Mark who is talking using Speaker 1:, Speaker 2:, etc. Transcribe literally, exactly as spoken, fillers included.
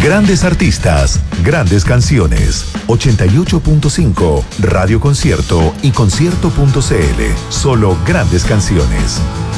Speaker 1: Grandes artistas, grandes canciones. ochenta y ocho punto cinco, Radio Concierto y concierto punto c l. Solo grandes canciones.